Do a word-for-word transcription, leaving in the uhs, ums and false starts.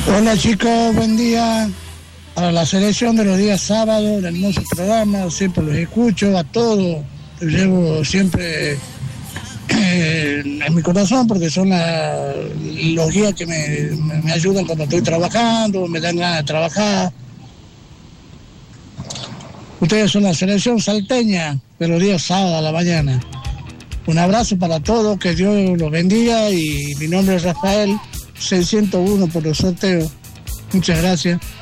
Hola chicos, buen día. Para la selección de los días sábados, el hermoso programa, siempre los escucho a todos, los llevo siempre eh, en mi corazón porque son la, los guías que me, me, me ayudan cuando estoy trabajando, me dan ganas de trabajar. Ustedes son la selección salteña de los días sábados a la mañana. Un abrazo para todos, que Dios los bendiga y mi nombre es Rafael, seiscientos uno por el sorteo. Muchas gracias.